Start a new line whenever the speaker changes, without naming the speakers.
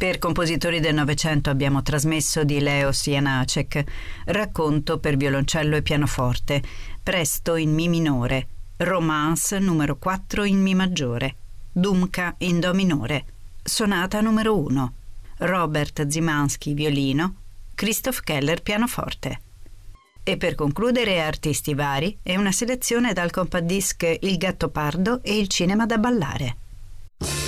Per compositori del Novecento abbiamo trasmesso di Leos Janáček Racconto per violoncello e pianoforte, Presto in Mi minore, Romance numero 4 in Mi maggiore, Dumka in Do minore, Sonata numero 1, Robert Zimanski violino, Christoph Keller pianoforte. E per concludere artisti vari e una selezione dal compact disc Il Gattopardo e Il cinema da ballare.